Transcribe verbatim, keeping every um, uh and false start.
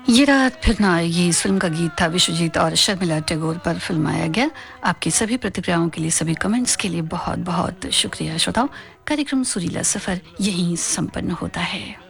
ये रात फिर ना आएगी इस फिल्म का गीत था विश्वजीत और शर्मिला टैगोर पर फिल्माया गया। आपकी सभी प्रतिक्रियाओं के लिए, सभी कमेंट्स के लिए बहुत बहुत शुक्रिया श्रोताओं। कार्यक्रम सुरीला सफर यहीं संपन्न होता है।